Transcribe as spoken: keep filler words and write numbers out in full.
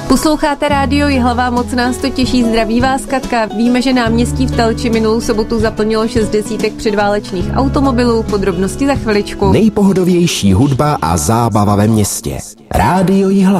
Posloucháte rádio Jihlava, moc nás to těší, zdraví vás Katka. Víme, že náměstí v Telči minulou sobotu zaplnilo šest desítek předválečných automobilů, podrobnosti za chviličku. Nejpohodovější hudba a zábava ve městě. Rádio Jihlava.